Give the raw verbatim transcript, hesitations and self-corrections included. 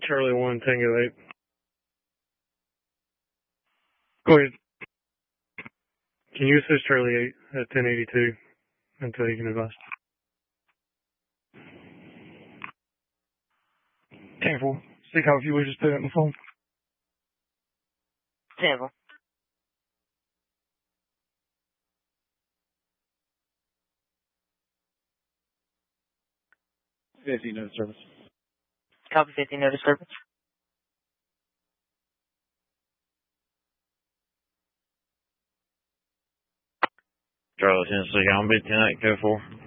Charlie one, Tango eight. Go ahead. Can you assist Charlie eight at ten eighty-two until you can advise? ten four. Speak how if you wish to put it on the phone. ten four. fifty, no service. Copy fifty, no disturbance. Charlie Tennessee, I'm be ten eight, go four.